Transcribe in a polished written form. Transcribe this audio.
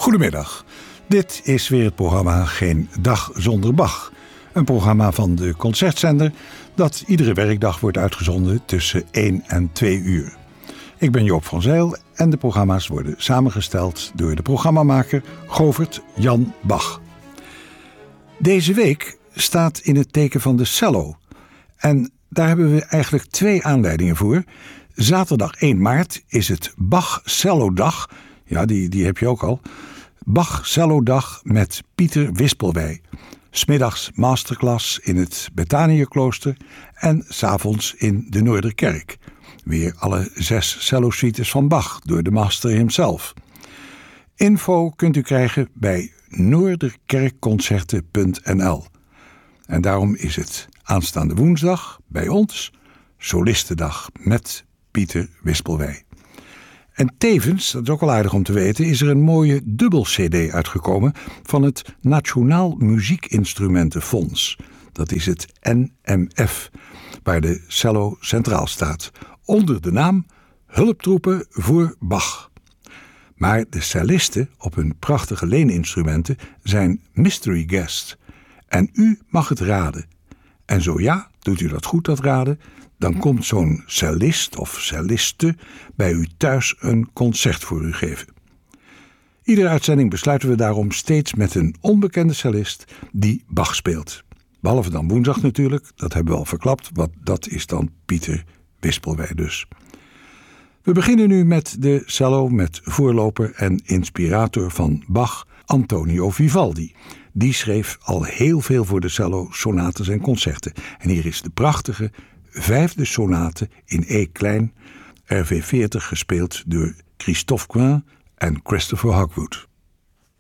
Goedemiddag. Dit is weer het programma Geen Dag Zonder Bach. Een programma van de Concertzender dat iedere werkdag wordt uitgezonden tussen 1 en 2 uur. Ik ben Joop van Zijl en de programma's worden samengesteld door de programmamaker Govert Jan Bach. Deze week staat in het teken van de cello. En daar hebben we eigenlijk 2 aanleidingen voor. Zaterdag 1 maart is het Bach Cello-dag. Ja, die heb je ook al. Bach Cello-dag met Pieter Wispelwey. 's Middags masterclass in het Betaniëklooster en 's avonds in de Noorderkerk. Weer alle 6 cello-suites van Bach door de master himself. Info kunt u krijgen bij noorderkerkconcerten.nl. En daarom is het aanstaande woensdag bij ons Solistendag met Pieter Wispelwey. En tevens, dat is ook wel aardig om te weten, is er een mooie dubbel-cd uitgekomen van het Nationaal Muziekinstrumentenfonds. Dat is het NMF, waar de cello centraal staat, onder de naam Hulptroepen voor Bach. Maar de cellisten op hun prachtige leeninstrumenten zijn mystery guests. En u mag het raden. En zo ja, doet u dat goed, dat raden, dan komt zo'n cellist of celliste bij u thuis een concert voor u geven. Iedere uitzending besluiten we daarom steeds met een onbekende cellist die Bach speelt. Behalve dan woensdag natuurlijk, dat hebben we al verklapt, want dat is dan Pieter Wispelwey dus. We beginnen nu met de cello met voorloper en inspirator van Bach, Antonio Vivaldi. Die schreef al heel veel voor de cello, sonates en concerten. En hier is de prachtige 5e sonate in E-klein, RV 40 gespeeld door Christophe Quin en Christopher Hogwood.